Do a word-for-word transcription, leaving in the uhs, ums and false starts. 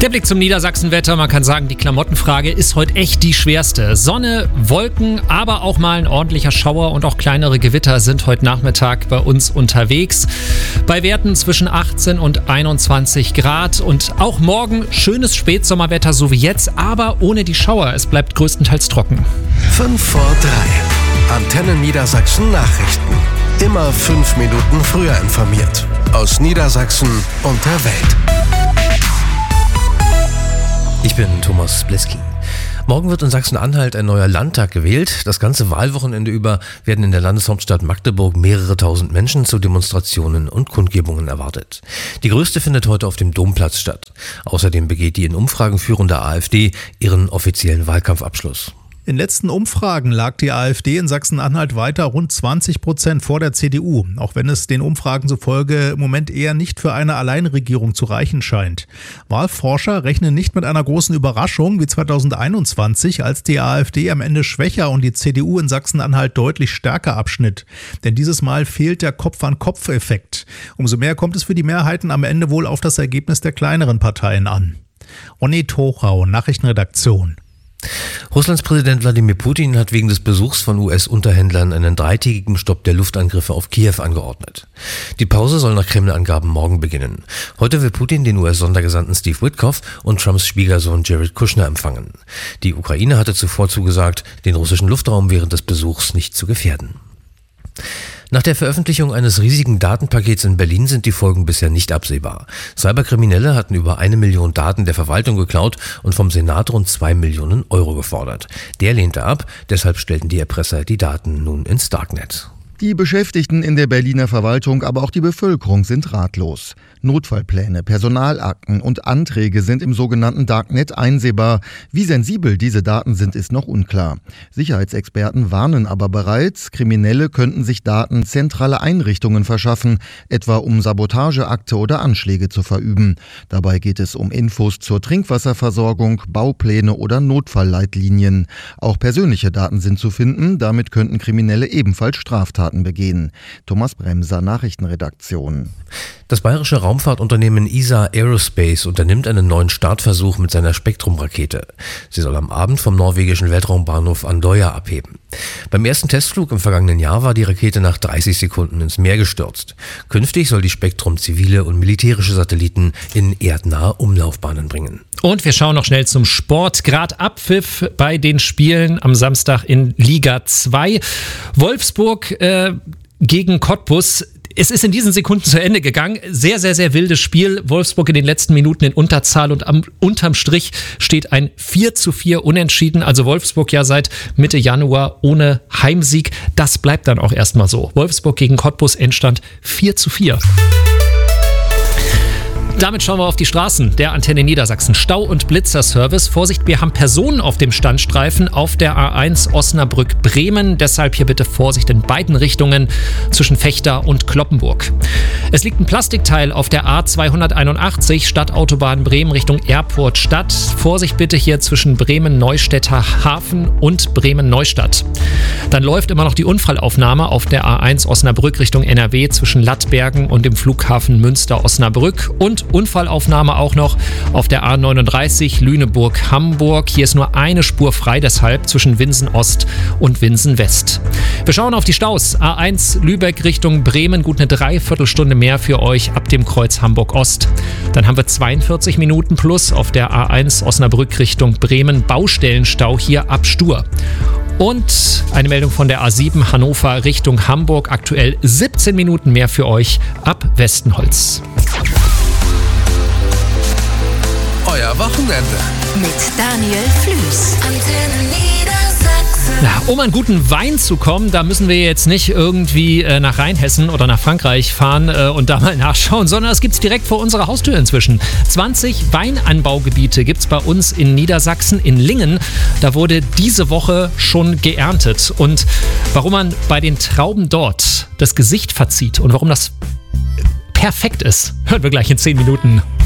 Der Blick zum Niedersachsenwetter. Man kann sagen, die Klamottenfrage ist heute echt die schwerste. Sonne, Wolken, aber auch mal ein ordentlicher Schauer und auch kleinere Gewitter sind heute Nachmittag bei uns unterwegs. Bei Werten zwischen achtzehn und einundzwanzig Grad und auch morgen schönes Spätsommerwetter, so wie jetzt, aber ohne die Schauer. Es bleibt größtenteils trocken. fünf vor drei. Antenne Niedersachsen Nachrichten. Immer fünf Minuten früher informiert. Aus Niedersachsen und der Welt. Ich bin Thomas Bleski. Morgen wird in Sachsen-Anhalt ein neuer Landtag gewählt. Das ganze Wahlwochenende über werden in der Landeshauptstadt Magdeburg mehrere tausend Menschen zu Demonstrationen und Kundgebungen erwartet. Die größte findet heute auf dem Domplatz statt. Außerdem begeht die in Umfragen führende AfD ihren offiziellen Wahlkampfabschluss. In letzten Umfragen lag die AfD in Sachsen-Anhalt weiter rund zwanzig Prozent vor der C D U, auch wenn es den Umfragen zufolge im Moment eher nicht für eine Alleinregierung zu reichen scheint. Wahlforscher rechnen nicht mit einer großen Überraschung wie zweitausendeinundzwanzig, als die AfD am Ende schwächer und die C D U in Sachsen-Anhalt deutlich stärker abschnitt. Denn dieses Mal fehlt der Kopf-an-Kopf-Effekt. Umso mehr kommt es für die Mehrheiten am Ende wohl auf das Ergebnis der kleineren Parteien an. Onni Tochau, Nachrichtenredaktion. Russlands Präsident Wladimir Putin hat wegen des Besuchs von U S-Unterhändlern einen dreitägigen Stopp der Luftangriffe auf Kiew angeordnet. Die Pause soll nach Kreml-Angaben morgen beginnen. Heute will Putin den U S-Sondergesandten Steve Witkoff und Trumps Schwiegersohn Jared Kushner empfangen. Die Ukraine hatte zuvor zugesagt, den russischen Luftraum während des Besuchs nicht zu gefährden. Nach der Veröffentlichung eines riesigen Datenpakets in Berlin sind die Folgen bisher nicht absehbar. Cyberkriminelle hatten über eine Million Daten der Verwaltung geklaut und vom Senat rund zwei Millionen Euro gefordert. Der lehnte ab, deshalb stellten die Erpresser die Daten nun ins Darknet. Die Beschäftigten in der Berliner Verwaltung, aber auch die Bevölkerung sind ratlos. Notfallpläne, Personalakten und Anträge sind im sogenannten Darknet einsehbar. Wie sensibel diese Daten sind, ist noch unklar. Sicherheitsexperten warnen aber bereits, Kriminelle könnten sich Daten zentraler Einrichtungen verschaffen, etwa um Sabotageakte oder Anschläge zu verüben. Dabei geht es um Infos zur Trinkwasserversorgung, Baupläne oder Notfallleitlinien. Auch persönliche Daten sind zu finden, damit könnten Kriminelle ebenfalls Straftaten begehen. Thomas Bremser, Nachrichtenredaktion. Das bayerische Raumfahrtunternehmen E S A Aerospace unternimmt einen neuen Startversuch mit seiner Spektrum-Rakete. Sie soll am Abend vom norwegischen Weltraumbahnhof Andøya abheben. Beim ersten Testflug im vergangenen Jahr war die Rakete nach dreißig Sekunden ins Meer gestürzt. Künftig soll die Spektrum zivile und militärische Satelliten in erdnahe Umlaufbahnen bringen. Und wir schauen noch schnell zum Sport. Grad Abpfiff bei den Spielen am Samstag in Liga zwei. Wolfsburg äh, gegen Cottbus. Es ist in diesen Sekunden zu Ende gegangen. Sehr, sehr, sehr wildes Spiel. Wolfsburg in den letzten Minuten in Unterzahl und am, unterm Strich steht ein vier zu vier Unentschieden. Also Wolfsburg ja seit Mitte Januar ohne Heimsieg. Das bleibt dann auch erstmal so. Wolfsburg gegen Cottbus, Endstand vier zu vier. Damit schauen wir auf die Straßen der Antenne Niedersachsen. Stau- und Blitzerservice. Vorsicht, wir haben Personen auf dem Standstreifen auf der A eins Osnabrück-Bremen. Deshalb hier bitte Vorsicht in beiden Richtungen zwischen Vechta und Cloppenburg. Es liegt ein Plastikteil auf der A zweihunderteinundachtzig Stadtautobahn Bremen Richtung Erpurt Stadt. Vorsicht bitte hier zwischen Bremen-Neustädter Hafen und Bremen-Neustadt. Dann läuft immer noch die Unfallaufnahme auf der A eins Osnabrück Richtung N R W zwischen Lattbergen und dem Flughafen Münster-Osnabrück. Und Unfallaufnahme auch noch auf der A neununddreißig Lüneburg-Hamburg. Hier ist nur eine Spur frei, deshalb zwischen Winsen Ost und Winsen West. Wir schauen auf die Staus. A eins Lübeck Richtung Bremen, gut eine Dreiviertelstunde mehr für euch ab dem Kreuz Hamburg Ost. Dann haben wir zweiundvierzig Minuten plus auf der A eins Osnabrück Richtung Bremen. Baustellenstau hier ab Stur. Und eine Meldung von der A sieben Hannover Richtung Hamburg. Aktuell siebzehn Minuten mehr für euch ab Westenholz. Euer Wochenende mit Daniel Flüß. Antenne Niedersachsen. Ja, um an guten Wein zu kommen, da müssen wir jetzt nicht irgendwie äh, nach Rheinhessen oder nach Frankreich fahren äh, und da mal nachschauen, sondern es gibt es direkt vor unserer Haustür inzwischen. zwanzig Weinanbaugebiete gibt es bei uns in Niedersachsen, in Lingen. Da wurde diese Woche schon geerntet. Und warum man bei den Trauben dort das Gesicht verzieht und warum das perfekt ist, hören wir gleich in zehn Minuten.